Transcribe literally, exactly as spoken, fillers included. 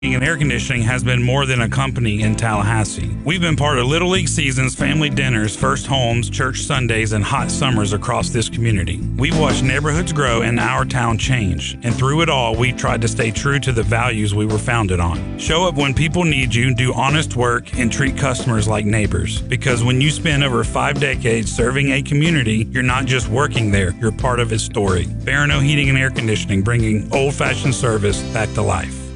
and Air Conditioning has been more than a company in Tallahassee. We've been part of Little League seasons, family dinners, first homes, church Sundays, and hot summers across this community. We've watched neighborhoods grow and our town change, and through it all, we tried to stay true to the values we were founded on. Show up when people need you, do honest work, and treat customers like neighbors. Because when you spend over five decades serving a community, you're not just working there, you're part of its story. Barano Heating and Air Conditioning, bringing old-fashioned service back to life.